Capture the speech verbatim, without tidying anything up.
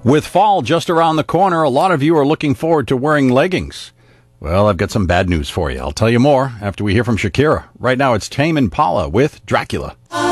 With fall just around the corner, a lot of you are looking forward to wearing leggings. Well, I've got some bad news for you. I'll tell you more after we hear from Shakira. Right now, it's Tame Impala with Dracula.